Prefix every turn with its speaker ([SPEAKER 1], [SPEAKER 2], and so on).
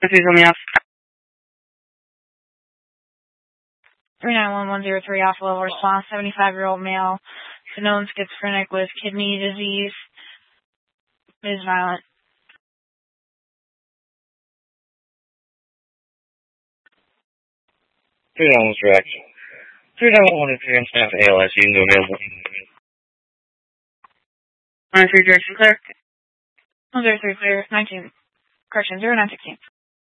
[SPEAKER 1] Please let me off.
[SPEAKER 2] 391103 off level response, 75-year-old male, known schizophrenic with kidney disease, is violent.
[SPEAKER 3] Almost reaction. 3911 and staff ALS, you can go available.
[SPEAKER 1] 103 direction clear.
[SPEAKER 2] 103 clear, 19, correction, 0916.